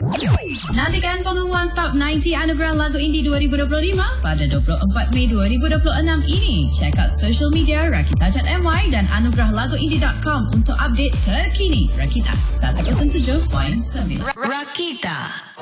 Nantikan pengumuman Top 90 Anugerah Lagu Indie 2025 pada 24 Mei 2026 ini. Check out social media Rakita.my dan anugerahLaguIndie.com untuk update terkini. Rakita 107.9 Rakita.